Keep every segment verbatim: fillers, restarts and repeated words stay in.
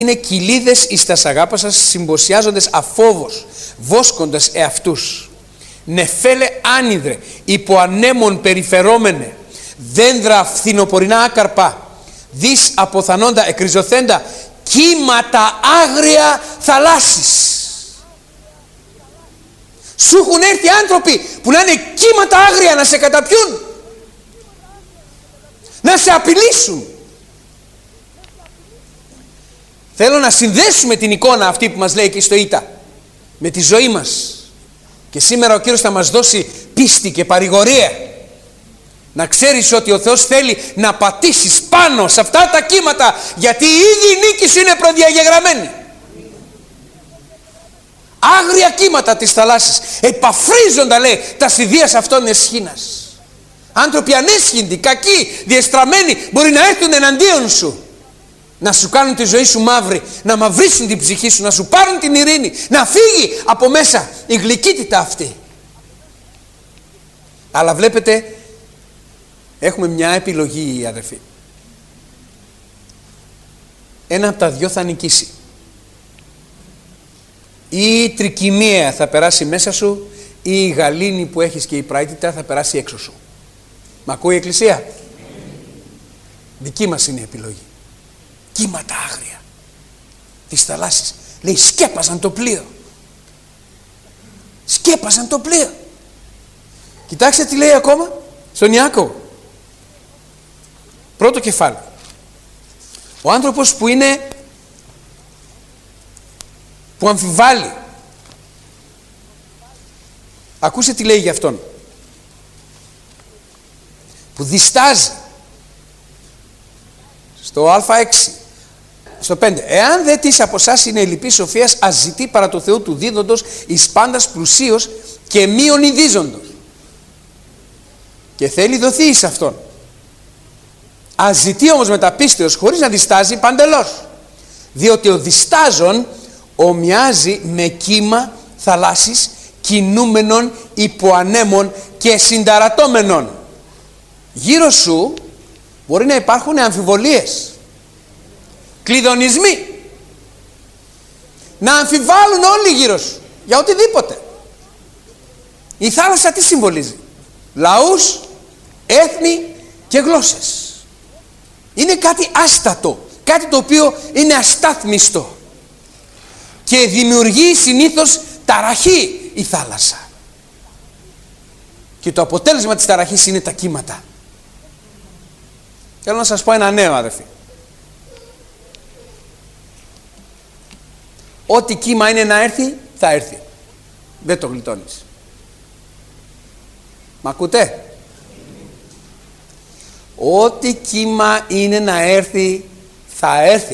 είναι κοιλίδες εις τας αγάπασας, συμποσιάζοντες αφόβος, βόσκοντας εαυτούς. Νεφέλε άνυδρε, υπό ανέμων περιφερόμενε, δένδρα φθινοπορεινά άκαρπα, δις αποθανόντα εκριζωθέντα, κύματα άγρια θαλάσσης. Σου έχουν έρθει άνθρωποι που να είναι κύματα άγρια να σε καταπιούν, να σε απειλήσουν. Θέλω να συνδέσουμε την εικόνα αυτή που μας λέει εκεί στο Ήτα με τη ζωή μας. Και σήμερα ο Κύριος θα μας δώσει πίστη και παρηγορία. Να ξέρεις ότι ο Θεός θέλει να πατήσεις πάνω σε αυτά τα κύματα, γιατί ήδη η νίκη σου είναι προδιαγεγραμμένη. Άγρια κύματα της θαλάσσης επαφρίζοντα, λέει, τα σιδείας αυτών εσχήνας. Άνθρωποι ανέσχυντοι, κακοί, διεστραμμένοι μπορεί να έρθουν εναντίον σου, να σου κάνουν τη ζωή σου μαύρη, να μαυρίσουν την ψυχή σου, να σου πάρουν την ειρήνη, να φύγει από μέσα η γλυκύτητα αυτή. Αλλά βλέπετε, έχουμε μια επιλογή, αδερφοί. Ένα από τα δυο θα νικήσει. Ή η τρικυμία θα περάσει μέσα σου, ή η γαλήνη που έχεις και η πραήτητα θα περάσει έξω σου. Μ' ακούει η Εκκλησία? Δική μας είναι η επιλογή. Κύματα άγρια της θαλάσσης, λέει, σκέπασαν το πλοίο. Σκέπασαν το πλοίο. Κοιτάξτε τι λέει ακόμα στον Ιάκωβο. Πρώτο κεφάλαιο. Ο άνθρωπος που είναι, που αμφιβάλλει. Ακούστε τι λέει για αυτόν. Που διστάζει. Στο Α έξι. Στο πέντε. Εάν δε της από εσάς είναι η λυπή σοφίας, ας ζητεί παρά το Θεού του δίδοντος εις πάντας πλουσίως και μείον ιδίζοντος. Και θέλει δοθεί εις αυτόν. Ας ζητεί όμως με τα πίστεως, χωρίς να διστάζει παντελώς. Διότι ο διστάζων ομοιάζει με κύμα θαλάσσης, κινούμενων υπό ανέμων και συνταρατώμενων. Γύρω σου μπορεί να υπάρχουν αμφιβολίες, κλειδονισμοί, να αμφιβάλλουν όλοι γύρω σου για οτιδήποτε. Η θάλασσα τι συμβολίζει? Λαούς, έθνη και γλώσσες. Είναι κάτι άστατο, κάτι το οποίο είναι αστάθμιστο και δημιουργεί συνήθως ταραχή η θάλασσα. Και το αποτέλεσμα της ταραχής είναι τα κύματα. Θέλω να σας πω ένα νέο, αδερφοί. Ό,τι κύμα είναι να έρθει, θα έρθει. Δεν το γλιτώνεις. Μ' ακούτε? Ό,τι κύμα είναι να έρθει, θα έρθει.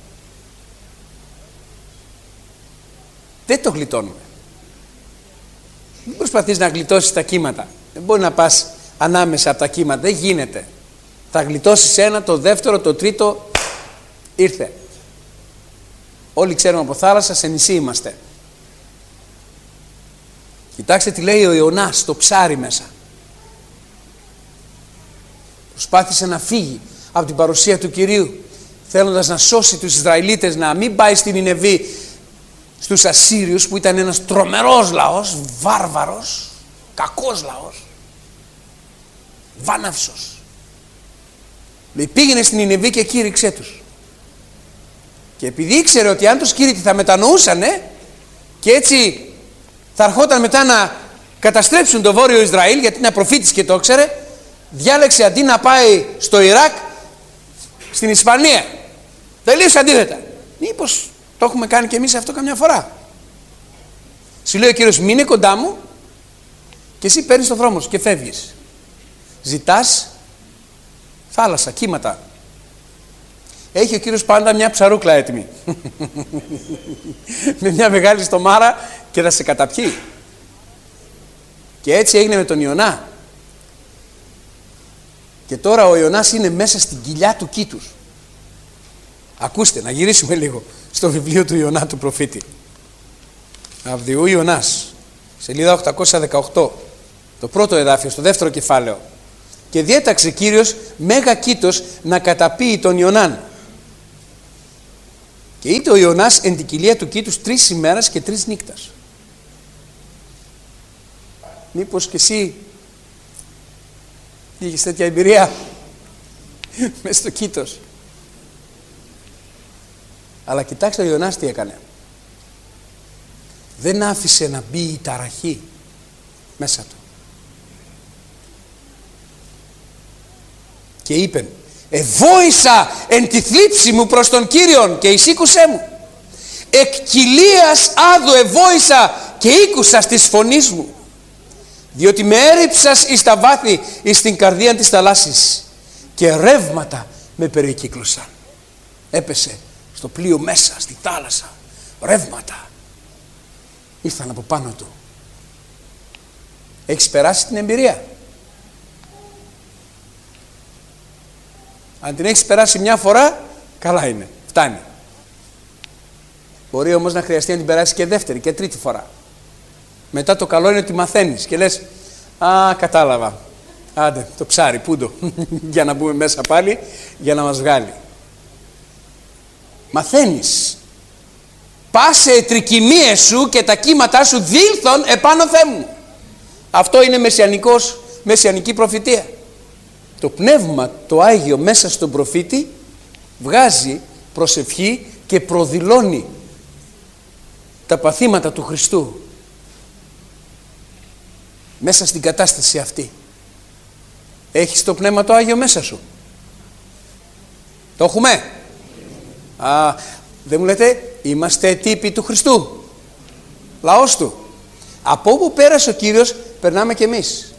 Δεν το γλιτώνουμε. Δεν προσπαθείς να γλιτώσεις τα κύματα. Δεν μπορεί να πας ανάμεσα από τα κύματα. Δεν γίνεται. Θα γλιτώσεις ένα, το δεύτερο, το τρίτο. Ήρθε. Όλοι ξέρουμε από θάλασσα, σε νησί είμαστε. Κοιτάξτε τι λέει ο Ιωνάς στο ψάρι μέσα. Προσπάθησε να φύγει από την παρουσία του Κυρίου, θέλοντας να σώσει τους Ισραηλίτες, να μην πάει στην Νινεβή στους Ασσύριους, που ήταν ένας τρομερός λαός, βάρβαρος, κακός λαός, βάναυσος. Λέει, πήγαινε στην Νινεβή και κήρυξέ τους. Και επειδή ήξερε ότι αν τους κήρυξε θα μετανοούσανε και έτσι θα αρχόταν μετά να καταστρέψουν το Βόρειο Ισραήλ, γιατί είναι προφήτης και το ήξερε, διάλεξε αντί να πάει στο Ιράκ, στην Ισπανία. Τελείως αντίθετα. Μήπως το έχουμε κάνει και εμείς αυτό καμιά φορά? Σου λέει ο Κύριος, μείνε κοντά μου, και εσύ παίρνεις το δρόμο σου και φεύγεις. Ζητάς θάλασσα, κύματα. Έχει ο Κύριος πάντα μια ψαρούκλα έτοιμη με μια μεγάλη στομάρα και θα σε καταπιεί. Και έτσι έγινε με τον Ιωνά. Και τώρα ο Ιωνάς είναι μέσα στην κοιλιά του κήτους. Ακούστε, να γυρίσουμε λίγο στο βιβλίο του Ιωνά του προφήτη. Αβδιού Ιωνάς, σελίδα οκτακόσια δεκαοκτώ, το πρώτο εδάφιο, στο δεύτερο κεφάλαιο. Και διέταξε Κύριος μέγα κήτος να καταπίει τον Ιωνάν. Και είτε ο Ιωνάς εν την κοιλία του κήτους τρεις ημέρας και τρεις νύκτας. Μήπως και εσύ είχες τέτοια εμπειρία μες στο κήτος? Αλλά κοιτάξτε ο Ιωνάς τι έκανε. Δεν άφησε να μπει η ταραχή μέσα του. Και είπε, εβόησα εν τη θλίψη μου προς τον Κύριον και εισήκουσέ μου. Εκ κοιλίας άδου εβόησα και ήκουσα της φωνής μου. Διότι με έριψας εις τα βάθη εις την καρδία της θαλάσσης και ρεύματα με περικύκλωσαν. Έπεσε στο πλοίο μέσα, στη θάλασσα, ρεύματα ήρθαν από πάνω του. Έχεις περάσει την εμπειρία? Αν την έχεις περάσει μια φορά, καλά είναι, φτάνει. Μπορεί όμως να χρειαστεί να την περάσει και δεύτερη και τρίτη φορά. Μετά το καλό είναι ότι μαθαίνεις και λες, α, κατάλαβα, άντε το ψάρι, πούντο, για να μπούμε μέσα πάλι, για να μας βγάλει. Μαθαίνεις. Πάσε ετρικυμίες σου και τα κύματά σου δήλθον επάνω Θεέ μου. Αυτό είναι μεσιανικός, μεσιανική προφητεία. Το πνεύμα το Άγιο μέσα στον προφήτη βγάζει προσευχή και προδηλώνει τα παθήματα του Χριστού μέσα στην κατάσταση αυτή. Έχεις το πνεύμα το Άγιο μέσα σου? Το έχουμε? Α, δεν μου λέτε, είμαστε τύποι του Χριστού, λαός του. Από όπου πέρασε ο Κύριος περνάμε κι εμείς.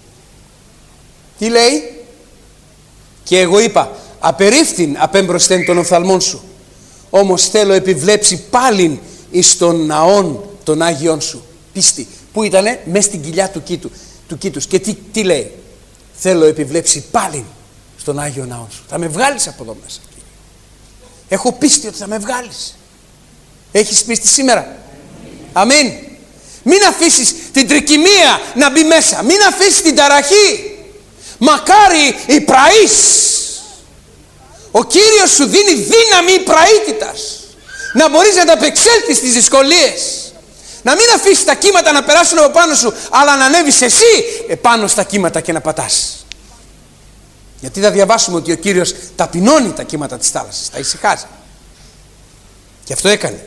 Τι λέει? Και εγώ είπα, απερίφθην απέμπροσθεν των οφθαλμών σου, όμως θέλω επιβλέψει πάλιν εις των ναών των Άγιων σου. Πίστη. Πού ήτανε? Μες στην κοιλιά του, κήτου, του κήτους. Και τι, τι λέει? Θέλω επιβλέψει πάλιν στον Άγιο ναό σου. Θα με βγάλεις από εδώ μέσα, Κύριε. Έχω πίστη ότι θα με βγάλεις. Έχεις πίστη σήμερα? Αμήν. Μην αφήσεις την τρικυμία να μπει μέσα. Μην αφήσεις την ταραχή. Μακάρι η πραής. Ο Κύριος σου δίνει δύναμη πραήτητας, να μπορείς να ανταπεξέλθεις στις δυσκολίες. Να μην αφήσεις τα κύματα να περάσουν από πάνω σου, αλλά να ανέβεις εσύ επάνω στα κύματα και να πατάς. Γιατί θα διαβάσουμε ότι ο Κύριος ταπεινώνει τα κύματα της θάλασσας, τα ησυχάζει. Και αυτό έκανε.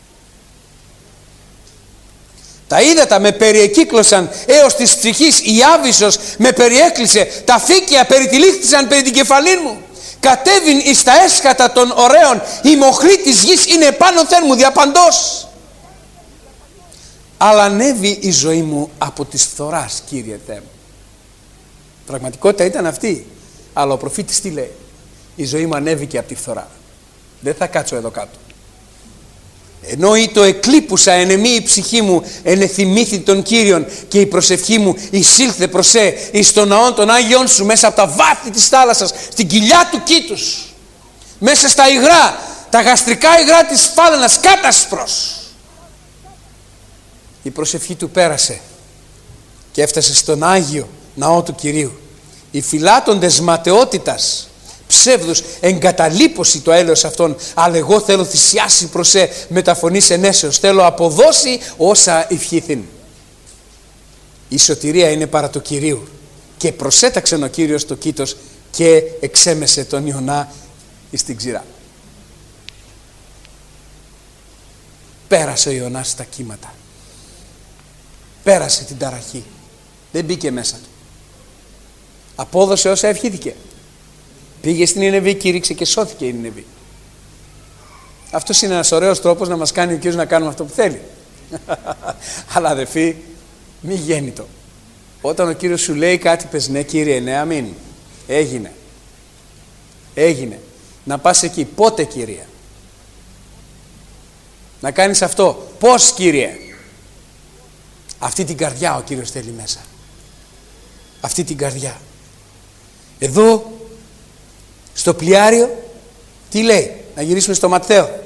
Τα ύδατα με περιεκύκλωσαν έως της ψυχής, η άβυσσος με περιέκλεισε, τα φύκια περιτυλίχθησαν περί την κεφαλήν μου. Κατέβην εις τα έσχατα των ωραίων, η μοχλή της γης είναι πάνω Θεέ μου διαπαντός. Αλλά ανέβη η ζωή μου από της φθοράς, Κύριε Θεέ μου. Πραγματικότητα ήταν αυτή. Αλλά ο προφήτης τι λέει? Η ζωή μου ανέβηκε από τη φθορά. Δεν θα κάτσω εδώ κάτω. Ενώ ή το εκλείπουσα εν εμή η ψυχή μου, ενεθυμήθη τον Κύριον και η προσευχή μου εισήλθε προς σε εις των ναών των Άγιων σου, μέσα από τα βάθη της θάλασσας, στην κοιλιά του κήτους, μέσα στα υγρά, τα γαστρικά υγρά της φάλαινας κάτασπρος. Η προσευχή του πέρασε και έφτασε στον Άγιο ναό του Κυρίου. Οι φυλάτοντες ματαιότητας, ψεύδους, εγκαταλείπωση το έλεος αυτών, αλλά εγώ θέλω θυσιάσει προς σε μεταφωνής ενέσεως, θέλω αποδώσει όσα ευχήθην. Η σωτηρία είναι παρά το Κυρίου. Και προσέταξε ο Κύριος το κήτος και εξέμεσε τον Ιωνά εις την ξηρά. Πέρασε ο Ιωνάς στα κύματα. Πέρασε την ταραχή. Δεν μπήκε μέσα του. Απόδωσε όσα ευχήθηκε. Πήγε στην Νινεβή, κήρυξε και σώθηκε η Νινεβή. Αυτός είναι ένας ωραίος τρόπος να μας κάνει ο Κύριος να κάνουμε αυτό που θέλει. Αλλά αδερφοί, μη γέννητο. Όταν ο Κύριος σου λέει κάτι, πες ναι Κύριε, ναι, αμήν. Έγινε. Έγινε. Να πας εκεί. Πότε, Κύριε? Να κάνεις αυτό. Πώς, Κύριε? Αυτή την καρδιά ο Κύριος θέλει μέσα. Αυτή την καρδιά. Εδώ στο πλοιάριο τι λέει? Να γυρίσουμε στο Ματθαίο.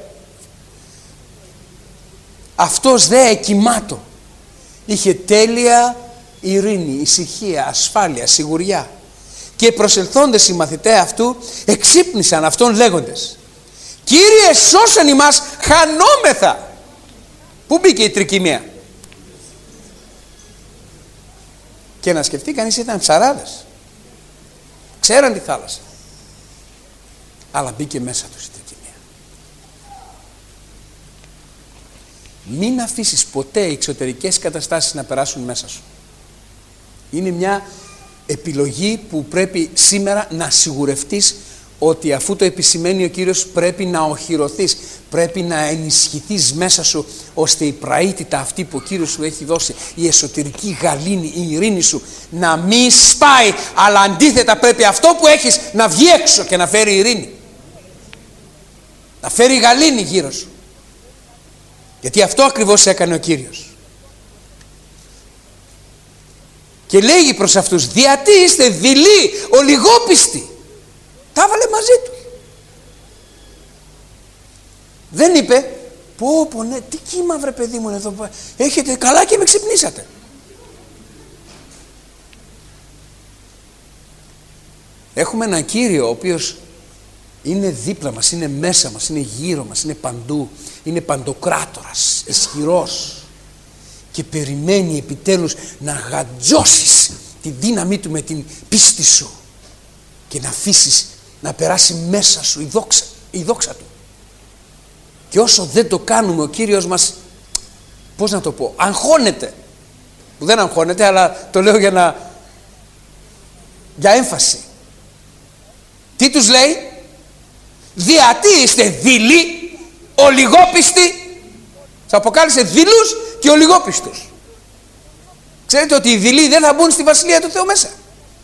Αυτός δε εκοιμάτω είχε τέλεια ειρήνη, ησυχία, ασφάλεια, σιγουριά. Και προσελθόντες οι μαθηταί αυτού εξύπνησαν αυτόν λέγοντες, Κύριε, σώσον ημάς, χανόμεθα. Πού μπήκε η τρικυμία? Και να σκεφτεί κανείς, ήταν ψαράδες, ξέραν τη θάλασσα, αλλά μπήκε μέσα τους η τρικυμία. Μην αφήσεις ποτέ οι εξωτερικές καταστάσεις να περάσουν μέσα σου. Είναι μια επιλογή που πρέπει σήμερα να σιγουρευτείς ότι αφού το επισημαίνει ο Κύριος, πρέπει να οχυρωθείς, πρέπει να ενισχυθείς μέσα σου, ώστε η πραήτητα αυτή που ο Κύριος σου έχει δώσει, η εσωτερική γαλήνη, η ειρήνη σου, να μην σπάει, αλλά αντίθετα πρέπει αυτό που έχεις να βγει έξω και να φέρει ειρήνη, να φέρει γαλήνη γύρω σου. Γιατί αυτό ακριβώς έκανε ο Κύριος. Και λέγει προς αυτούς, διατί είστε δειλοί, ολιγόπιστοι. Τα έβαλε μαζί του. Δεν είπε, πω πω ναι, τι κύμα βρε παιδί μου εδώ, έχετε καλά και με ξυπνήσατε. Έχουμε έναν Κύριο ο οποίος είναι δίπλα μας, είναι μέσα μας, είναι γύρω μας, είναι παντού, είναι παντοκράτορας, ισχυρός και περιμένει επιτέλους να γαντζώσεις τη δύναμή του με την πίστη σου και να αφήσεις να περάσει μέσα σου η δόξα, η δόξα του. Και όσο δεν το κάνουμε, ο Κύριος μας, πώς να το πω, αγχώνεται. Δεν αγχώνεται, αλλά το λέω για να, για έμφαση. Τι τους λέει? Διατί είστε δειλοί, ολιγόπιστοι. Θα αποκάλεσε δειλούς και ολιγόπιστους. Ξέρετε ότι οι δειλοί δεν θα μπουν στη Βασιλεία του Θεού μέσα.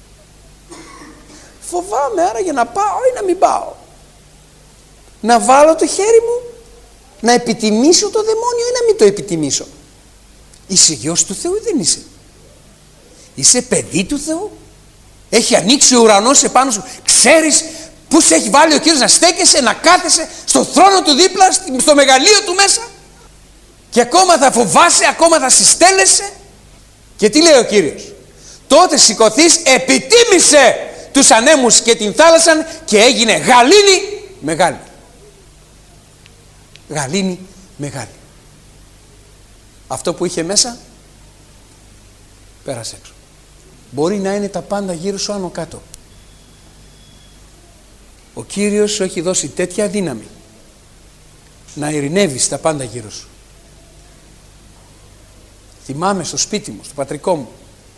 Φοβάμαι, άρα για να πάω ή να μην πάω. Να βάλω το χέρι μου, να επιτιμήσω το δαιμόνιο ή να μην το επιτιμήσω. Είσαι γιος του Θεού ή δεν είσαι? Είσαι παιδί του Θεού? Έχει ανοίξει ο ουρανός επάνω σου? Ξέρεις πού σε έχει βάλει ο Κύριος να στέκεσαι, να κάθεσαι στο θρόνο του δίπλα, στο μεγαλείο του μέσα? Και ακόμα θα φοβάσαι, ακόμα θα συστέλλεσαι? Και τι λέει ο Κύριος? Τότε σηκωθείς, επιτίμησε τους ανέμους και την θάλασσα και έγινε γαλήνη μεγάλη. Γαλήνη μεγάλη. Αυτό που είχε μέσα πέρασε έξω. Μπορεί να είναι τα πάντα γύρω σου άνω κάτω. Ο Κύριος σου έχει δώσει τέτοια δύναμη να ειρηνεύεις τα πάντα γύρω σου. Θυμάμαι στο σπίτι μου, στο πατρικό μου,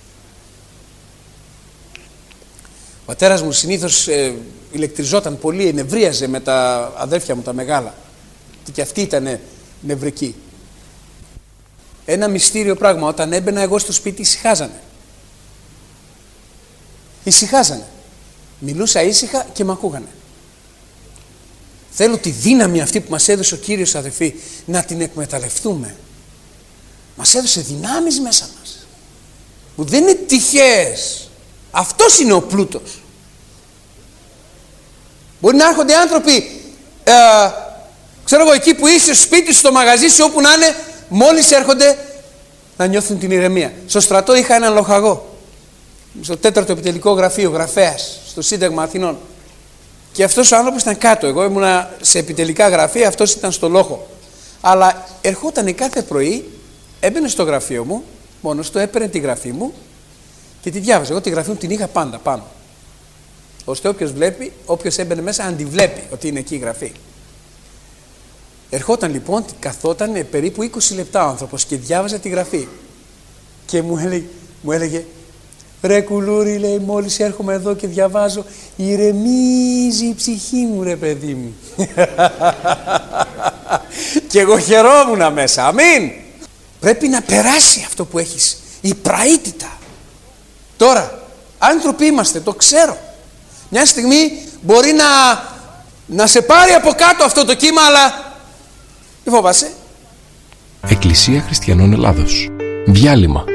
ο πατέρας μου συνήθως ε, ηλεκτριζόταν πολύ, ενευρίαζε με τα αδέρφια μου τα μεγάλα και αυτοί ήταν νευρικοί. Ένα μυστήριο πράγμα, όταν έμπαινα εγώ στο σπίτι ησυχάζανε. Ησυχάζανε. Μιλούσα ήσυχα και με ακούγανε. Θέλω τη δύναμη αυτή που μας έδωσε ο Κύριος, αδελφοί, να την εκμεταλλευτούμε. Μας έδωσε δυνάμεις μέσα μας που δεν είναι τυχαίες. Αυτός είναι ο πλούτος. Μπορεί να έρχονται άνθρωποι ε, ξέρω εγώ, εκεί που είσαι, στο σπίτι σου, στο μαγαζί σου, όπου να είναι, μόλις έρχονται να νιώθουν την ηρεμία. Στο στρατό είχα έναν λοχαγό, στο τέταρτο επιτελικό γραφείο, γραφέας, στο Σύνταγμα Αθηνών. Και αυτός ο άνθρωπος ήταν κάτω. Εγώ ήμουνα σε επιτελικά γραφεία, αυτός ήταν στο λόχο. Αλλά ερχόταν κάθε πρωί, έμπαινε στο γραφείο μου, μόνος του, έπαιρνε τη γραφή μου και τη διάβαζε. Εγώ τη γραφή μου την είχα πάντα πάνω. Ώστε όποιος βλέπει, όποιος έμπαινε μέσα, αν τη βλέπει ότι είναι εκεί η γραφή. Ερχόταν λοιπόν, καθόταν περίπου είκοσι λεπτά ο άνθρωπος και διάβαζε τη γραφή. Και μου έλεγε, μου έλεγε ρε κουλούρι, λέει, μόλις έρχομαι εδώ και διαβάζω, ηρεμίζει η ψυχή μου, ρε παιδί μου. Και εγώ χαιρόμουν μέσα. Αμήν. Πρέπει να περάσει αυτό που έχεις, η πραήτητα. Τώρα, άνθρωποι είμαστε, το ξέρω. Μια στιγμή μπορεί να, να σε πάρει από κάτω αυτό το κύμα, αλλά μη φοβάσαι. Εκκλησία Χριστιανών Ελλάδος. Διάλειμμα.